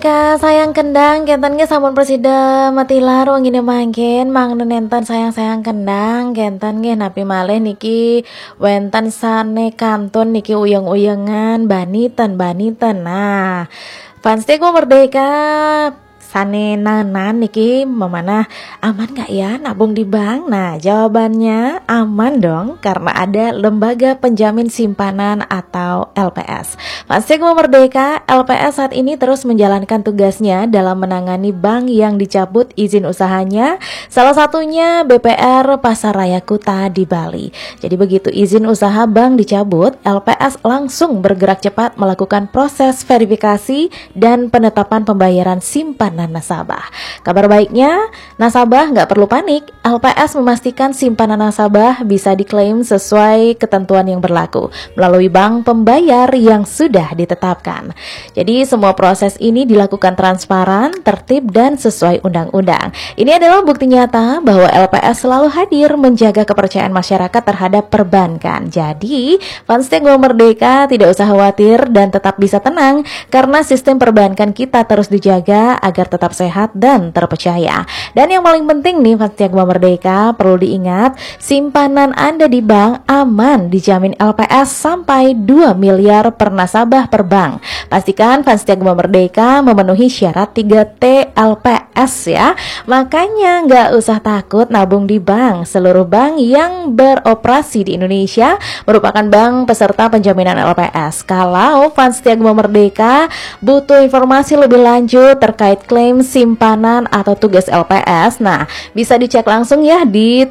Kak, sayang kendang, kentan ge sampun presida matilar wong gini mangkin, mangnen nenten sayang-sayang kendang, kentan ge napi malih niki wenten sane kantun niki uyeng-uyengan, baniten. Nah, fans Teguh Merdeka sane nanan niki memanah aman gak ya nabung di bank? Nah, jawabannya aman dong karena ada lembaga penjamin simpanan atau LPS. Fans Teguh Merdeka, LPS saat ini terus menjalankan tugasnya dalam menangani bank yang dicabut izin usahanya, salah satunya BPR Pasaraya Kuta di Bali. Jadi begitu izin usaha bank dicabut, LPS langsung bergerak cepat melakukan proses verifikasi dan penetapan pembayaran simpanan nasabah. Kabar baiknya, nasabah nggak perlu panik. LPS memastikan simpanan nasabah bisa diklaim sesuai ketentuan yang berlaku melalui bank pembayar yang sudah ditetapkan. Jadi semua proses ini dilakukan transparan, tertib dan sesuai undang-undang. Ini adalah bukti nyata bahwa LPS selalu hadir menjaga kepercayaan masyarakat terhadap perbankan. Jadi, fans Teguh Merdeka tidak usah khawatir dan tetap bisa tenang karena sistem perbankan kita terus dijaga agar tetap sehat dan terpercaya. Dan yang paling penting nih fans Teguh Merdeka, perlu diingat simpanan Anda di bank aman dijamin LPS sampai 2 miliar per nasabah per bank. Pastikan fans Teguh Merdeka memenuhi syarat 3T LPS ya. Makanya nggak usah takut nabung di bank. Seluruh bank yang beroperasi di Indonesia merupakan bank peserta penjaminan LPS. Kalau fans Teguh Merdeka butuh informasi lebih lanjut terkait klaim simpanan atau tugas LPS, nah bisa dicek langsung ya di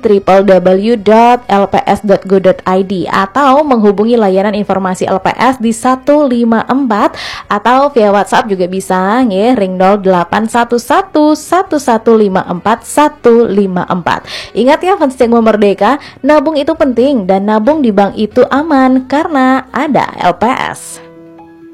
www.lps.go.id atau menghubungi layanan informasi LPS di 154 atau via WhatsApp juga bisa ya, ring 08111154 Ingat ya fans Teguh Merdeka, nabung itu penting dan nabung di bank itu aman karena ada LPS.